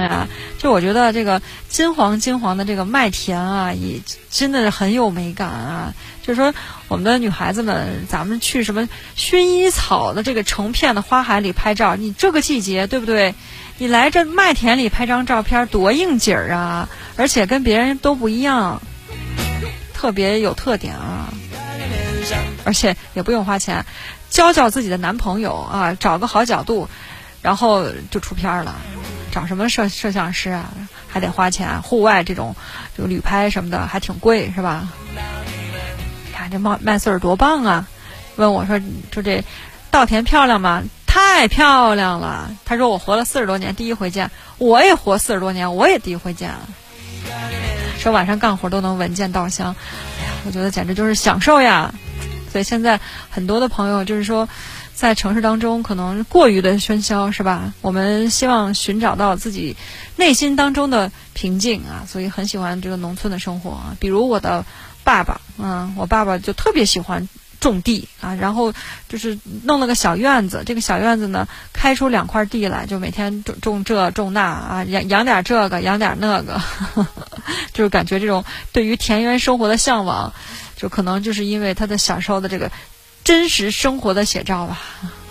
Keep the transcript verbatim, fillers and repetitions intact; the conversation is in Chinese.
呀。就我觉得这个金黄金黄的这个麦田啊，也真的很有美感啊。就是说我们的女孩子们，咱们去什么薰衣草的这个成片的花海里拍照，你这个季节对不对？你来这麦田里拍张照片多应景儿啊，而且跟别人都不一样，特别有特点啊，而且也不用花钱，教教自己的男朋友啊，找个好角度，然后就出片了。找什么摄摄像师啊，还得花钱，户外这种这个旅拍什么的还挺贵，是吧？看这麦麦穗儿多棒啊！问我说说这稻田漂亮吗？太漂亮了。他说我活了四十多年第一回见，我也活四十多年我也第一回见。说晚上干活都能闻见稻香，哎呀，我觉得简直就是享受呀。所以现在很多的朋友就是说在城市当中可能过于的喧嚣，是吧？我们希望寻找到自己内心当中的平静啊，所以很喜欢这个农村的生活啊。比如我的爸爸，嗯，我爸爸就特别喜欢种地啊，然后就是弄了个小院子，这个小院子呢开出两块地来，就每天种种这种那啊，养养点这个养点那个呵呵，就是感觉这种对于田园生活的向往，就可能就是因为他的小时候的这个真实生活的写照吧。